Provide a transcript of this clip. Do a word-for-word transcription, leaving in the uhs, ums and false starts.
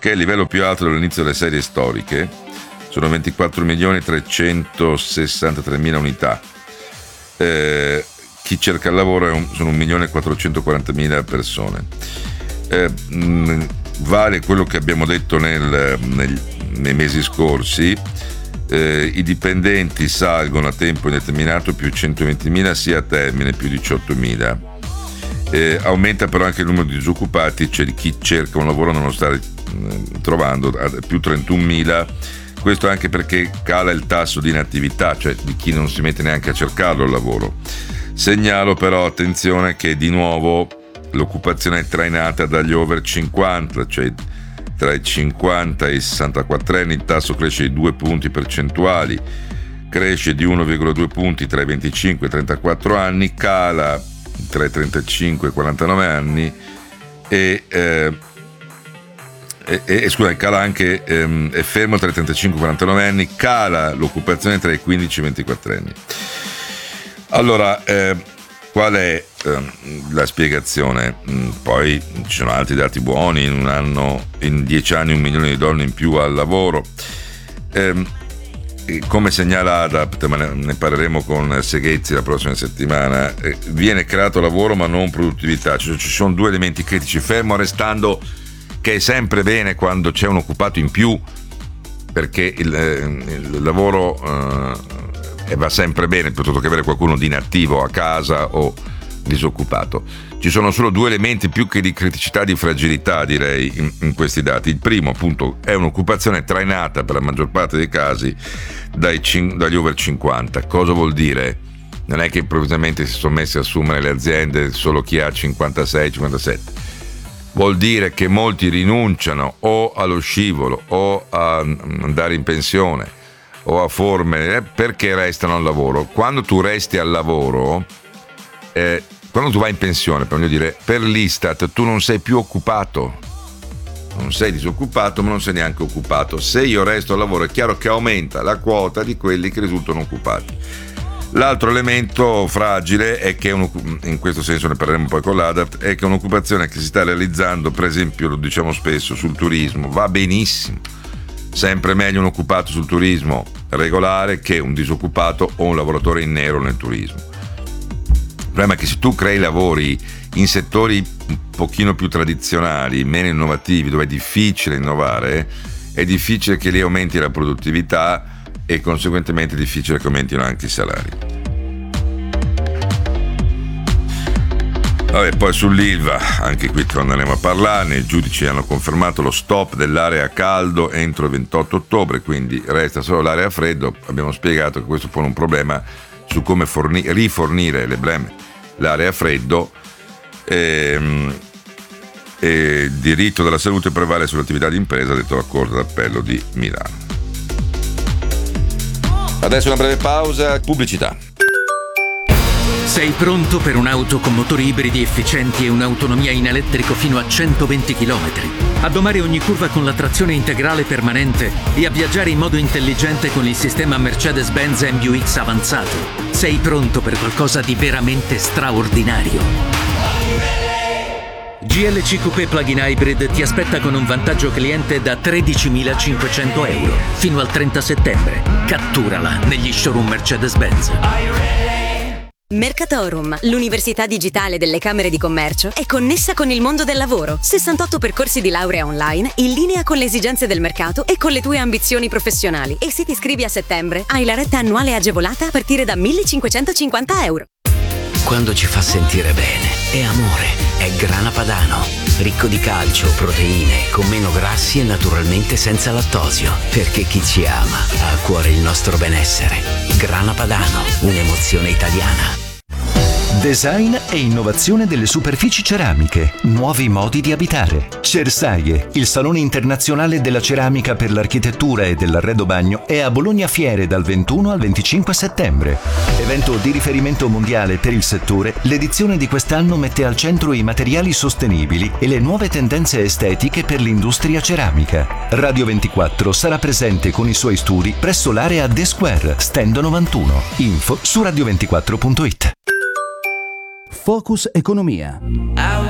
che è il livello più alto dall'inizio delle serie storiche, sono ventiquattro milioni trecentosessantatré mila unità. Eh, chi cerca il lavoro è un, sono un milione quattrocentoquaranta mila persone. Eh, mh, vale quello che abbiamo detto nel, nel, nei mesi scorsi. Eh, i dipendenti salgono a tempo indeterminato più centoventimila, sia a termine più diciottomila. Eh, aumenta però anche il numero di disoccupati, cioè chi cerca un lavoro non lo sta eh, trovando, a più trentunomila. Questo anche perché cala il tasso di inattività, cioè di chi non si mette neanche a cercarlo il lavoro. Segnalo però, attenzione, che di nuovo l'occupazione è trainata dagli over cinquanta, cioè tra i cinquanta e i sessantaquattro anni il tasso cresce di due punti percentuali, cresce di uno virgola due punti tra i venticinque e i trentaquattro anni, cala tra i trentacinque e i quarantanove anni e, eh, e, e scusa, cala anche, ehm, è fermo tra i trentacinque e i quarantanove anni, cala l'occupazione tra i quindici e i ventiquattro anni. Allora, eh, qual è eh, la spiegazione? Poi ci sono altri dati buoni, in un anno, in dieci anni un milione di donne in più al lavoro. Eh, come segnala Adapt, ma ne parleremo con Seghezzi la prossima settimana, eh, viene creato lavoro ma non produttività, cioè, ci sono due elementi critici, fermo restando che è sempre bene quando c'è un occupato in più, perché il, eh, il lavoro eh, va sempre bene piuttosto che avere qualcuno di inattivo a casa o disoccupato. Ci sono solo due elementi più che di criticità, di fragilità, direi, in, in questi dati. Il primo, appunto, è un'occupazione trainata per la maggior parte dei casi dai, dagli over cinquanta. Cosa vuol dire? Non è che improvvisamente si sono messi a assumere le aziende solo chi ha cinquantasei cinquantasette. Vuol dire che molti rinunciano o allo scivolo o a andare in pensione o a forme perché restano al lavoro. Quando tu resti al lavoro, eh, quando tu vai in pensione, per meglio dire, per l'Istat tu non sei più occupato, non sei disoccupato ma non sei neanche occupato. Se io resto al lavoro è chiaro che aumenta la quota di quelli che risultano occupati. L'altro elemento fragile è che, in questo senso ne parleremo poi con l'Adapt, è che un'occupazione che si sta realizzando, per esempio, lo diciamo spesso, sul turismo, va benissimo. Sempre meglio un occupato sul turismo regolare che un disoccupato o un lavoratore in nero nel turismo. Il problema è che se tu crei lavori in settori un pochino più tradizionali, meno innovativi, dove è difficile innovare, è difficile che lì aumenti la produttività e conseguentemente è difficile che aumentino anche i salari. Vabbè, poi sull'Ilva, anche qui torneremo a parlarne. I giudici hanno confermato lo stop dell'area a caldo entro il ventotto ottobre, quindi resta solo l'area a freddo. Abbiamo spiegato che questo pone un problema su come forni- rifornire le blemme l'area a freddo. E, e il diritto della salute prevale sull'attività di impresa, ha detto la Corte d'Appello di Milano. Adesso una breve pausa, pubblicità. Sei pronto per un'auto con motori ibridi efficienti e un'autonomia in elettrico fino a centoventi chilometri? A domare ogni curva con la trazione integrale permanente e a viaggiare in modo intelligente con il sistema Mercedes-Benz M U X avanzato? Sei pronto per qualcosa di veramente straordinario? G L C Coupé Plug-in Hybrid ti aspetta con un vantaggio cliente da tredicimilacinquecento euro fino al trenta settembre. Catturala negli showroom Mercedes-Benz. Mercatorum, l'università digitale delle Camere di Commercio, è connessa con il mondo del lavoro. sessantotto percorsi di laurea online in linea con le esigenze del mercato e con le tue ambizioni professionali. E se ti iscrivi a settembre, hai la retta annuale agevolata a partire da millecinquecentocinquanta euro. Quando ci fa sentire bene, è amore, è Grana Padano. Ricco di calcio, proteine, con meno grassi e naturalmente senza lattosio. Perché chi ci ama ha a cuore il nostro benessere. Grana Padano, un'emozione italiana. Design e innovazione delle superfici ceramiche, nuovi modi di abitare. Cersaie, il salone internazionale della ceramica per l'architettura e dell'arredo bagno, è a Bologna Fiere dal ventuno al venticinque settembre. Evento di riferimento mondiale per il settore, l'edizione di quest'anno mette al centro i materiali sostenibili e le nuove tendenze estetiche per l'industria ceramica. Radio ventiquattro sarà presente con i suoi studi presso l'area The Square, stand novantuno. Info su radio ventiquattro punto it. Focus Economia.